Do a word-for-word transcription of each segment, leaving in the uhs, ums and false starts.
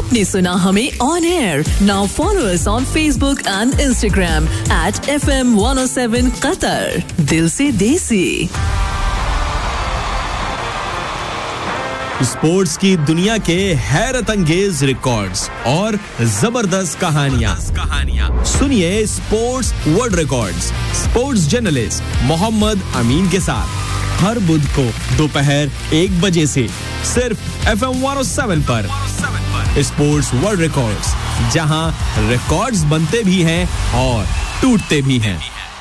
आपने सुना हमें on air. Now follow us on Facebook and Instagram at F M one O seven Qatar. दिल से देसी. स्पोर्ट्स की दुनिया के हैरत अंगेज रिकॉर्ड्स और जबरदस्त कहानियां कहानियां सुनिए sports world records sports journalist Mohammad अमीन के साथ हर बुध को दोपहर एक बजे से सिर्फ F M one O seven पर. स्पोर्ट्स वर्ल्ड रिकॉर्ड्स, जहां रिकॉर्ड्स बनते भी हैं और टूटते भी हैं.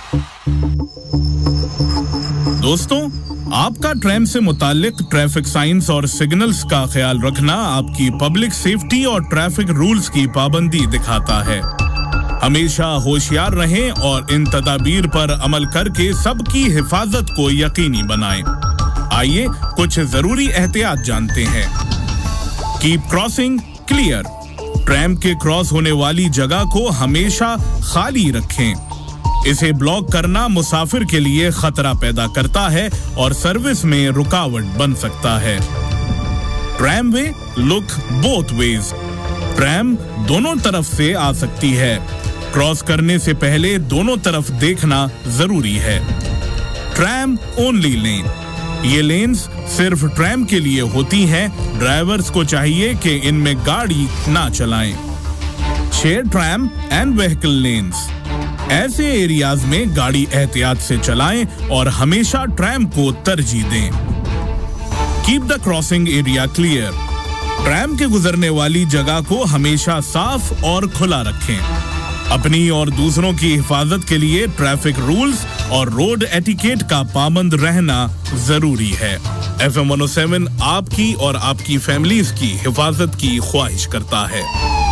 दोस्तों, आपका ट्रैम से मुताल्लिक ट्रैफिक साइंस और सिग्नल्स का ख्याल रखना आपकी पब्लिक सेफ्टी और ट्रैफिक रूल्स की पाबंदी दिखाता है. हमेशा होशियार रहें और इन तदाबीर पर अमल करके सबकी हिफाजत को यकीनी बनाएं. आइए कुछ जरूरी एहतियात जानते हैं. Keep crossing clear. ट्रैम के क्रॉस होने वाली जगह को हमेशा खाली रखें. इसे ब्लॉक करना मुसाफिर के लिए खतरा पैदा करता है और सर्विस में रुकावट बन सकता है. ट्रैम वे लुक बोथ वेज. ट्रैम दोनों तरफ से आ सकती है. क्रॉस करने से पहले दोनों तरफ देखना जरूरी है. ट्रैम ओनली लेन. ये लेन्स सिर्फ ट्रैम के लिए होती हैं. ड्राइवर्स को चाहिए कि इनमें गाड़ी ना चलाएं. Share tram and vehicle lens. ऐसे एरियाज में गाड़ी एहतियात से चलाएं और हमेशा ट्रैम को तरजीह दें. Keep the crossing area clear. Tram के गुजरने वाली जगह को हमेशा साफ और खुला रखें. अपनी और दूसरों की हिफाजत के लिए ट्रैफिक रूल्स और रोड एटिकेट का पाबंद रहना जरूरी है. F M one O seven आपकी और आपकी फैमिलीज की हिफाजत की ख्वाहिश करता है.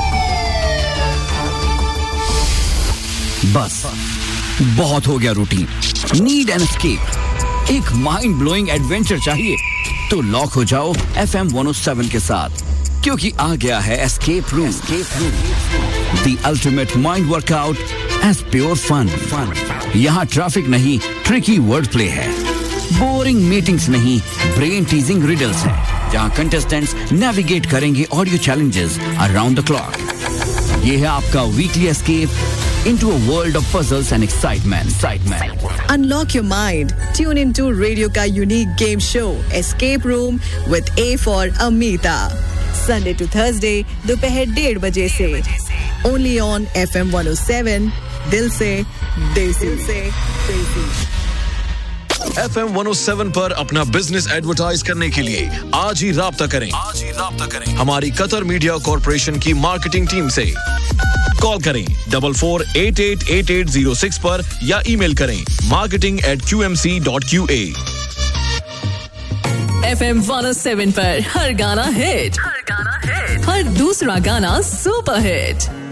बस बहुत हो गया रूटीन. Need an escape. एक माइंड ब्लोइंग एडवेंचर चाहिए तो लॉक हो जाओ F M one O seven के साथ, क्योंकि आ गया है escape room. The ultimate mind workout as pure fun. यहाँ ट्रैफिक नहीं, ट्रिकी वर्ड प्ले है. बोरिंग मीटिंग्स नहीं, ब्रेन टीजिंग रिडल्स हैं, जहाँ कंटेस्टेंट्स नेविगेट करेंगे audio challenges around the clock. ये है आपका weekly escape into a world of puzzles and excitement. Excitement. Unlock your mind. Tune into Radio ka unique game show, Escape Room with A for Amita. Sunday to Thursday, दोपहर डेढ़ बजे से. Only on F M one O seven. दिल से देसी. F M one O seven पर अपना business advertise करने के लिए आज ही राब्ता करें. आज ही राब्ता करें हमारी कतर मीडिया कॉर्पोरेशन की मार्केटिंग टीम से. कॉल करें double four eight eight eight eight zero six पर या ईमेल करें marketing eight Q M C dot Q A. F M one O seven पर हर गाना हिट, हर गाना हिट, हर दूसरा गाना सुपर हिट.